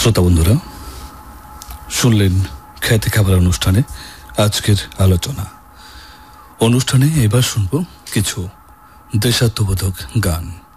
শ্রোতা বন্ধুরা, শুনলেন খেতে খাবার অনুষ্ঠানে আজকের আলোচনা। অনুষ্ঠানে এবার শুনব কিছু দেশাত্মবোধক গান।